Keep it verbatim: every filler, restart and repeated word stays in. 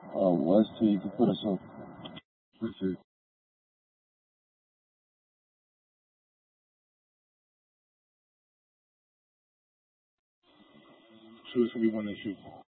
Oh, West two, you can put us on. Appreciate it. Shoot, it's gonna be one they shoot.